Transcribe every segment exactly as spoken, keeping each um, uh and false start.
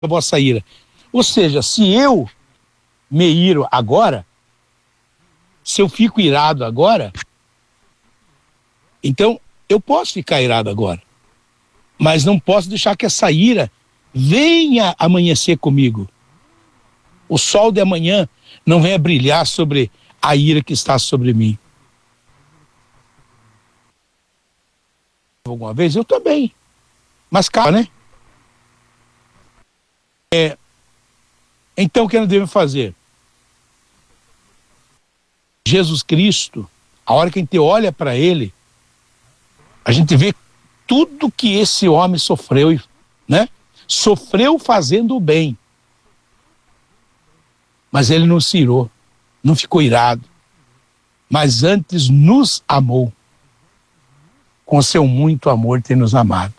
a vossa ira. Ou seja, se eu me iro agora, se eu fico irado agora, então eu posso ficar irado agora, mas não posso deixar que essa ira venha amanhecer comigo. O sol de amanhã não venha brilhar sobre a ira que está sobre mim. Alguma vez eu também, mas calma, né? É, então o que nós devemos fazer? Jesus Cristo, a hora que a gente olha para ele, a gente vê tudo que esse homem sofreu, né? Sofreu fazendo o bem. Mas ele não se irou, não ficou irado, mas antes nos amou. Com seu muito amor tem nos amado.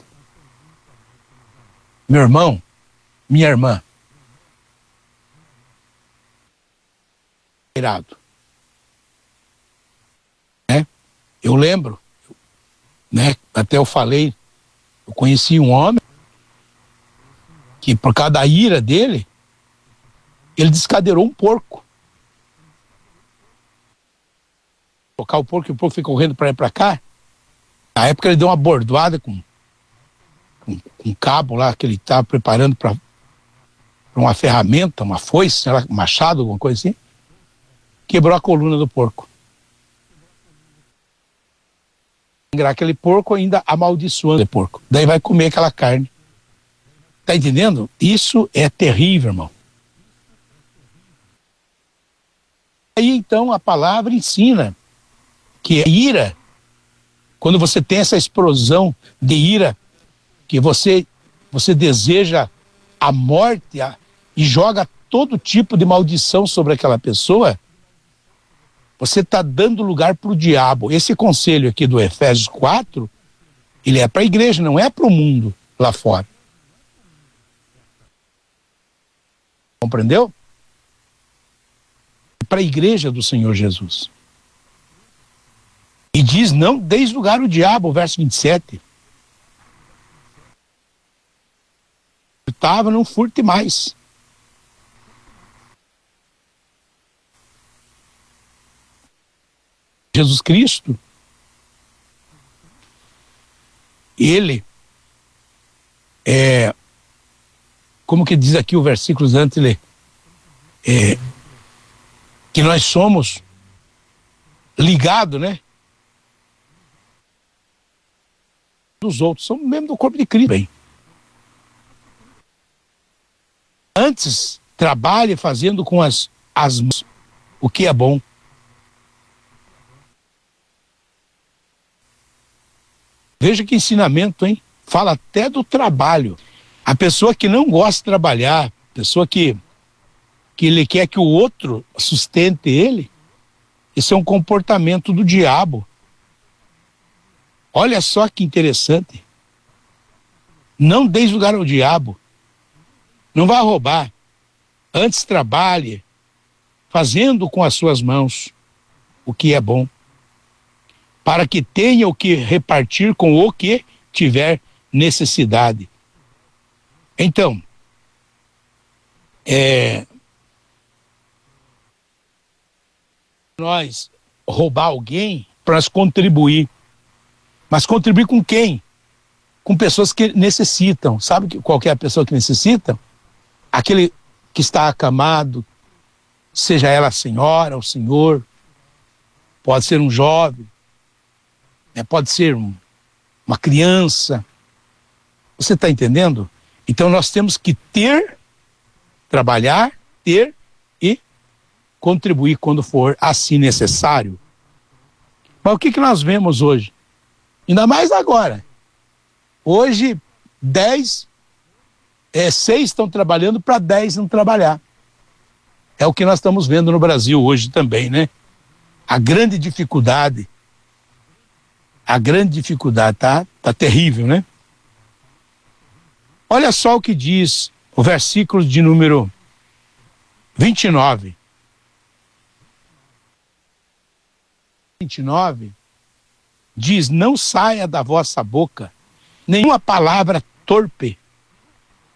Meu irmão, minha irmã, irado. Né? Eu lembro, né? Até eu falei, eu conheci um homem que por causa da ira dele, ele descadeirou um porco. Tocar o porco e o porco fica correndo para lá e para cá. Na época ele deu uma bordoada com, com, com um cabo lá que ele estava preparando para uma ferramenta, uma foice, sei lá, machado, alguma coisa assim. Quebrou a coluna do porco. Aquele porco ainda amaldiçoando o porco. Daí vai comer aquela carne. Tá entendendo? Isso é terrível, irmão. Aí então a palavra ensina que a ira, quando você tem essa explosão de ira, que você, você deseja a morte a, e joga todo tipo de maldição sobre aquela pessoa, você está dando lugar para o diabo. Esse conselho aqui do Efésios quatro, ele é para a igreja, não é para o mundo lá fora. Compreendeu? Para a igreja do Senhor Jesus. E diz, não deis lugar ao diabo, verso vinte e sete. Furtava, não furte mais. Jesus Cristo, ele é, como que diz aqui o versículo antes, ele é, que nós somos ligados, né? Dos outros, somos membros do corpo de Cristo. Bem. Antes, trabalhe fazendo com as, as mãos o que é bom. Veja que ensinamento, hein? Fala até do trabalho. A pessoa que não gosta de trabalhar, a pessoa que, que ele quer que o outro sustente ele, isso é um comportamento do diabo. Olha só que interessante. Não deis lugar ao diabo. Não vá roubar. Antes trabalhe, fazendo com as suas mãos o que é bom, para que tenha o que repartir com o que tiver necessidade. Então, é, nós roubar alguém para nós contribuir. Mas contribuir com quem? Com pessoas que necessitam. Sabe qual que é a pessoa que necessita? Aquele que está acamado, seja ela a senhora, o senhor, pode ser um jovem, né? Pode ser um, uma criança. Você está entendendo? Então nós temos que ter, trabalhar, ter e contribuir quando for assim necessário. Mas o que, que nós vemos hoje? Ainda mais agora. Hoje, dez, é, seis estão trabalhando para dez não trabalhar. É o que nós estamos vendo no Brasil hoje também, né? A grande dificuldade, a grande dificuldade, tá? Tá terrível, né? Olha só o que diz o versículo de número vinte e nove. vinte e nove diz, não saia da vossa boca nenhuma palavra torpe,